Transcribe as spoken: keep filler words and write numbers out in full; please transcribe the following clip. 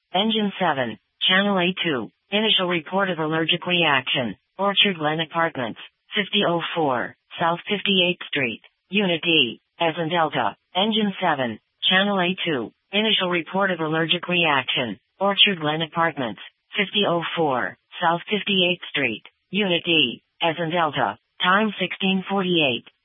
Engine seven, Channel A two, initial report of allergic reaction, Orchard Glen Apartments, fifty oh four, South fifty-eighth Street, Unit D, as in Delta. Engine seven, Channel A two, initial report of allergic reaction, Orchard Glen Apartments, fifty oh four, South fifty-eighth Street, Unit D, as in Delta. Time sixteen forty-eight.